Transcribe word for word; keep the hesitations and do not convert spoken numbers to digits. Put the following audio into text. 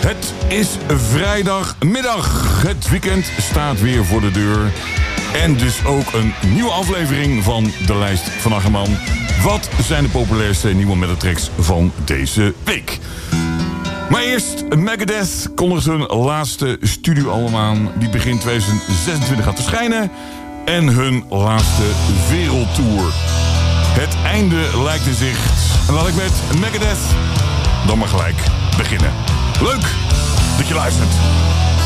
Het is vrijdagmiddag. Het weekend staat weer voor de deur. En dus ook een nieuwe aflevering van de lijst van Akkerman. Wat zijn de populairste nieuwe metaltracks van deze week? Maar eerst, Megadeth kondigt hun laatste studioalbum aan. Die begin tweeduizend zesentwintig gaat verschijnen. En hun laatste wereldtour. Het einde lijkt in zicht. En laat ik met Megadeth dan maar gelijk beginnen. Leuk dat je luistert.